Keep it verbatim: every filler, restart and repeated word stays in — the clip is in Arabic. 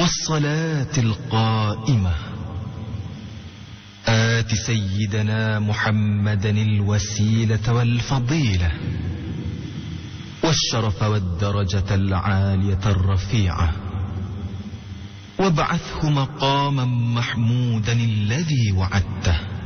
والصلاة القائمة آت سيدنا محمدا الوسيلة والفضيلة والشرف والدرجة العالية الرفيعة وابعثه مقاما محمودا الذي وعدته.